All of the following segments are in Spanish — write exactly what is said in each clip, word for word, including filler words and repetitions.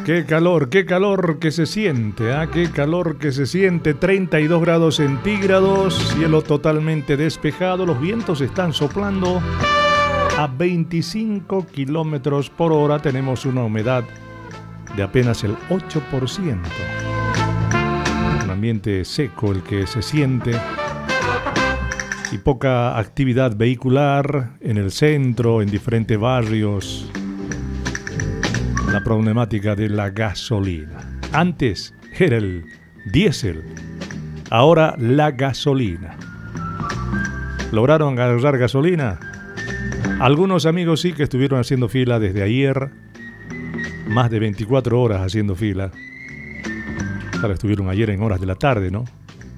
Qué calor, qué calor que se siente, ¿eh? Qué calor que se siente. treinta y dos grados centígrados, cielo totalmente despejado, los vientos están soplando a veinticinco kilómetros por hora. Tenemos una humedad de apenas el ocho por ciento. Un ambiente seco el que se siente y poca actividad vehicular en el centro, en diferentes barrios. La problemática de la gasolina. Antes era el diésel, ahora la gasolina. ¿Lograron agarrar gasolina? Algunos amigos sí que estuvieron haciendo fila desde ayer, más de veinticuatro horas haciendo fila. Claro, estuvieron ayer en horas de la tarde, ¿no?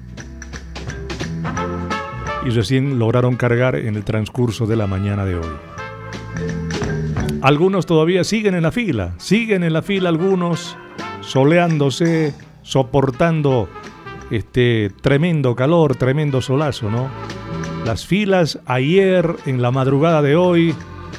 Y recién lograron cargar en el transcurso de la mañana de hoy. Algunos todavía siguen en la fila, siguen en la fila algunos, soleándose, soportando este tremendo calor, tremendo solazo, ¿no? Las filas ayer, en la madrugada de hoy,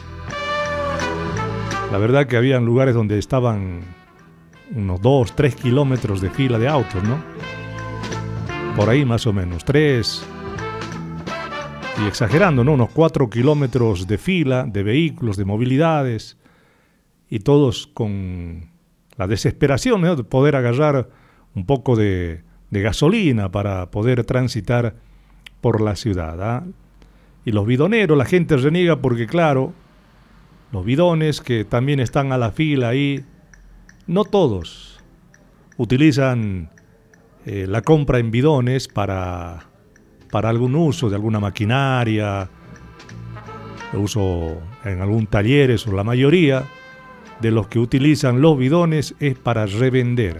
la verdad que habían lugares donde estaban unos dos, tres kilómetros de fila de autos, ¿no? Por ahí más o menos, tres, y exagerando, ¿no? Unos cuatro kilómetros de fila, de vehículos, de movilidades, y todos con la desesperación, ¿no? De poder agarrar un poco de, de gasolina para poder transitar por la ciudad, ¿eh? Y los bidoneros, la gente reniega porque, claro, los bidones que también están a la fila ahí, no todos utilizan eh, la compra en bidones para... para algún uso de alguna maquinaria, uso en algún taller, o la mayoría de los que utilizan los bidones es para revender.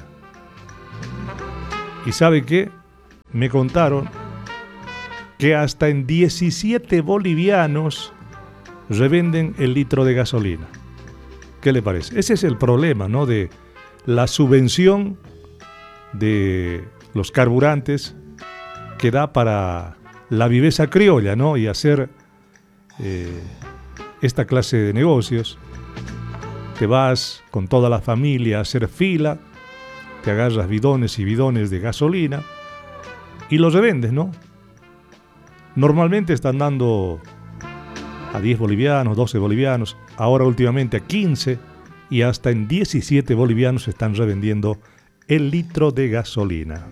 ¿Y sabe qué? Me contaron que hasta en diecisiete bolivianos revenden el litro de gasolina. ¿Qué le parece? Ese es el problema, ¿no? De la subvención de los carburantes que da para la viveza criolla, ¿no? Y hacer eh, esta clase de negocios. Te vas con toda la familia a hacer fila, te agarras bidones y bidones de gasolina y los revendes, ¿no? Normalmente están dando a diez bolivianos, doce bolivianos, ahora últimamente a quince y hasta en diecisiete bolivianos están revendiendo el litro de gasolina.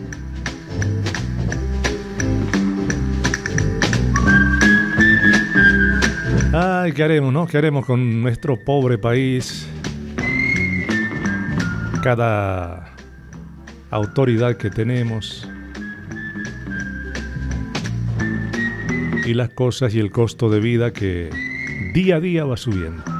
Ay, ¿qué haremos, no? ¿Qué haremos con nuestro pobre país? Cada autoridad que tenemos y las cosas y el costo de vida que día a día va subiendo.